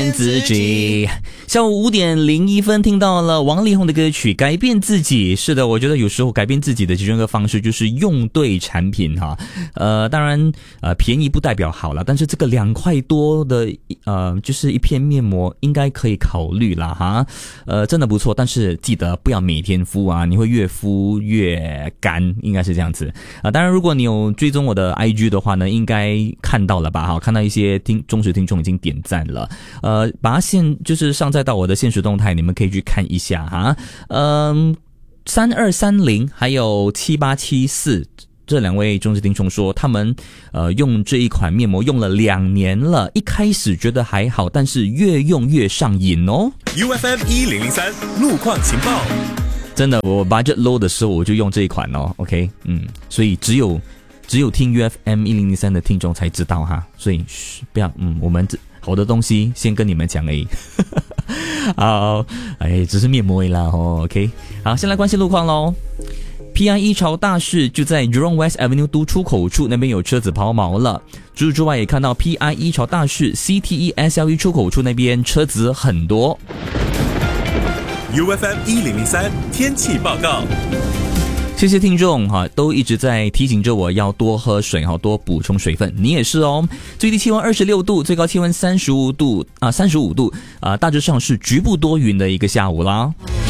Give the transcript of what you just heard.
变自己。下午5:01听到了王力宏的歌曲《改变自己》。是的，我觉得有时候改变自己的其中一个方式就是用对产品哈。当然便宜不代表好了，但是这个2块多的就是一片面膜应该可以考虑啦哈。真的不错，但是记得不要每天敷啊，你会越敷越干，应该是这样子当然如果你有追踪我的 IG 的话呢，应该看到了吧哈，看到一些忠实听众已经点赞了，把它就是上载到我的限时动态，你们可以去看一下哈。3230还有7874这2位忠实听众说，他们用这一款面膜用了2年了，一开始觉得还好，但是越用越上瘾哦。 UFM 1003路况情报。 真的，我 budget low 的时候我就用这一款哦 ，OK， 所以只有听 UFM 1003的听众才知道哈，所以不要我们好的东西先跟你们讲而已。好，只是面膜而已啦，OK， 好，先来关心路况咯。PIE 潮大市就在 Jurong West Avenue 都出口处，那边有车子抛锚了。除此之外，也看到 PIE 潮大市 CTE SLE 出口处那边车子很多。 UFM 1003天气报告。 谢谢听众都一直在提醒着我要多喝水多补充水分，你也是哦。最低气温26度，最高气温35度大致上是局部多云的一个下午啦。